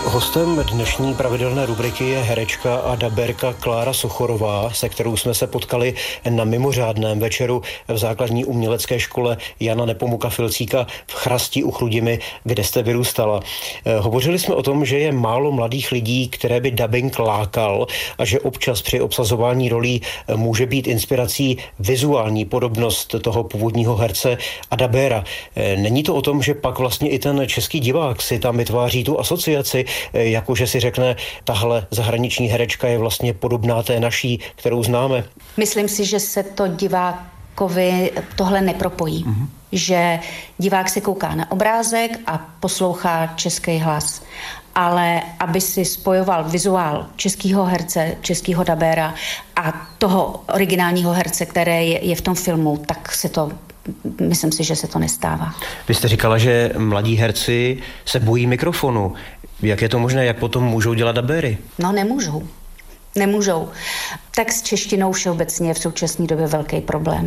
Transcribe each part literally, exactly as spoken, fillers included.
Hostem dnešní pravidelné rubriky je herečka a dabérka Klára Sochorová, se kterou jsme se potkali na mimořádném večeru v základní umělecké škole Jana Nepomuka Filcíka v Chrastí u Chrudimi, kde jste vyrůstala. Hovořili jsme o tom, že je málo mladých lidí, které by dabing lákal a že občas při obsazování rolí může být inspirací vizuální podobnost toho původního herce a dabéra. Není to o tom, že pak vlastně i ten český divák si tam vytváří tu asociaci, jakože si řekne, tahle zahraniční herečka je vlastně podobná té naší, kterou známe? Myslím si, že se to divákovi tohle nepropojí. Mm-hmm. Že divák se kouká na obrázek a poslouchá český hlas. Ale aby si spojoval vizuál českého herce, českého dabéra a toho originálního herce, který je, je v tom filmu, tak se to, myslím si, že se to nestává. Vy jste říkala, že mladí herci se bojí mikrofonu. Jak je to možné? Jak potom můžou dělat dabéry? No nemůžou. Nemůžou. Tak s češtinou všeobecně je v současné době velký problém.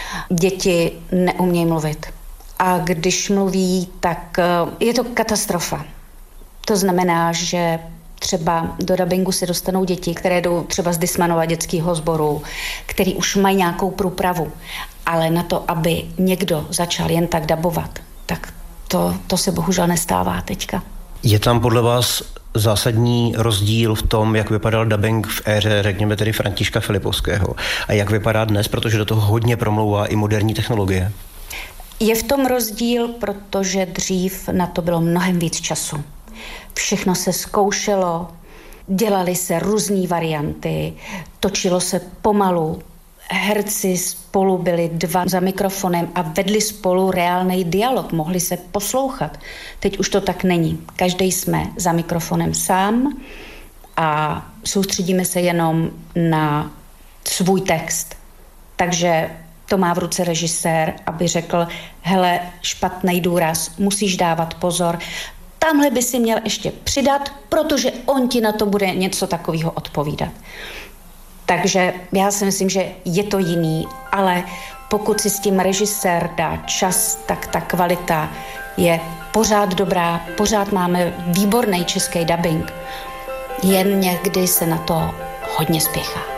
Děti neumějí mluvit. A když mluví, tak je to katastrofa. To znamená, že třeba do dabingu se dostanou děti, které jdou třeba z Dismanova dětského sboru, který už mají nějakou průpravu. Ale na to, aby někdo začal jen tak dabovat, tak to, to se bohužel nestává teďka. Je tam podle vás zásadní rozdíl v tom, jak vypadal dabing v éře, řekněme tedy Františka Filipovského a jak vypadá dnes, protože do toho hodně promlouvá i moderní technologie? Je v tom rozdíl, protože dřív na to bylo mnohem víc času. Všechno se zkoušelo, dělaly se různé varianty, točilo se pomalu. Herci spolu byli dva za mikrofonem a vedli spolu reálný dialog, mohli se poslouchat. Teď už to tak není. Každý jsme za mikrofonem sám a soustředíme se jenom na svůj text. Takže to má v ruce režisér, aby řekl, hele, špatný důraz, musíš dávat pozor, tamhle by si měl ještě přidat, protože on ti na to bude něco takového odpovídat. Takže já si myslím, že je to jiný, ale pokud si s tím režisér dá čas, tak ta kvalita je pořád dobrá, pořád máme výborný český dabing, jen někdy se na to hodně spěchá.